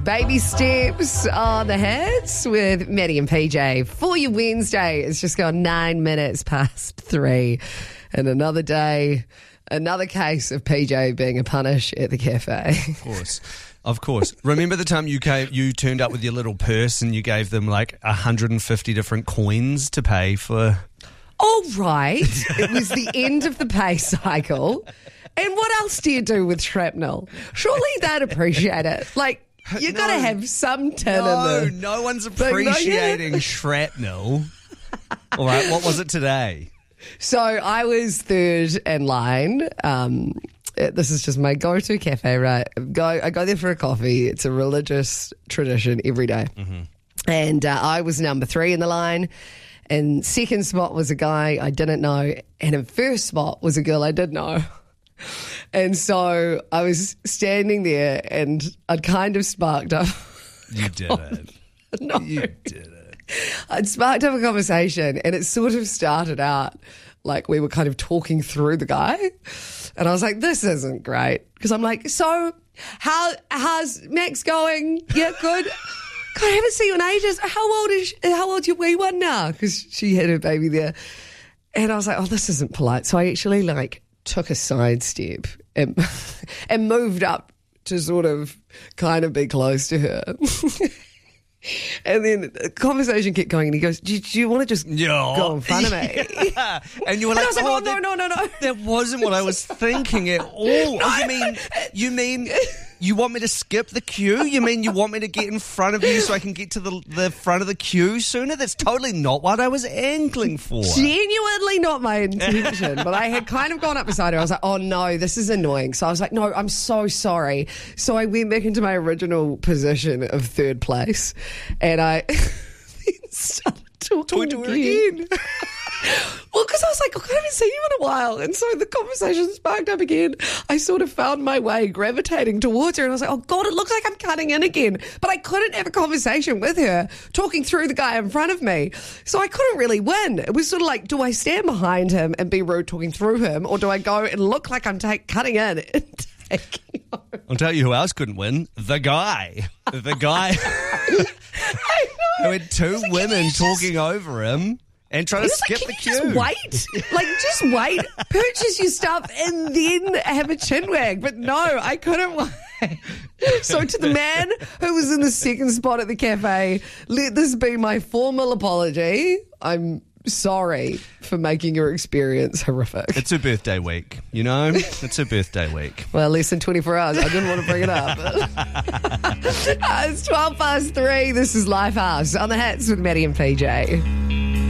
Baby steps on the Hits with Maddie and PJ. For your Wednesday, it's just gone 9 minutes past 3. And another day, another case of PJ being a punish at the cafe. Of course. Remember the time you turned up with your little purse and you gave them like 150 different coins to pay for? All right. It was the end of the pay cycle. And what else do you do with shrapnel? Surely they'd appreciate it. Like, you got to have some tin in there. No one's appreciating shrapnel. All right, what was it today? So I was third in line. This is just my go-to cafe, right? I go there for a coffee. It's a religious tradition every day. Mm-hmm. And I was number 3 in the line. And second spot was a guy I didn't know. And in first spot was a girl I did know. And so I was standing there and I'd kind of sparked up. You did it. No. You did it. I'd sparked up a conversation and it sort of started out like we were kind of talking through the guy. And I was like, this isn't great. Because I'm like, so how's Max going? Yeah, good. God, I haven't seen you in ages. How old's your wee one now? Because she had her baby there. And I was like, oh, this isn't polite. So I actually took a sidestep and moved up to sort of kind of be close to her. And then the conversation kept going and he goes, do you want to just go in front of me? Yeah. And you were like, I was like, no. That wasn't what I was thinking at all. You mean you want me to skip the queue? You mean you want me to get in front of you so I can get to the front of the queue sooner? That's totally not what I was angling for. Genuinely not my intention. But I had kind of gone up beside her. I was like, oh no, this is annoying. So I was like, no, I'm so sorry. So I went back into my original position of third place. And I started talking to her again. Well, because I was like, I haven't seen you in a while. And so the conversation sparked up again. I sort of found my way gravitating towards her. And I was like, oh, God, it looks like I'm cutting in again. But I couldn't have a conversation with her talking through the guy in front of me. So I couldn't really win. It was sort of like, do I stand behind him and be rude talking through him? Or do I go and look like I'm cutting in and taking home? I'll tell you who else couldn't win. The guy. The guy who had 2 women talking over him. And try to skip the queue. Just wait. Purchase your stuff and then have a chin wag. But no, I couldn't wait. So to the man who was in the second spot at the cafe, let this be my formal apology. I'm sorry for making your experience horrific. It's her birthday week, you know? It's her birthday week. Well, less than 24 hours. I didn't want to bring it up. It's 12 past 3. This is Lifehouse on the Hits with Maddie and PJ.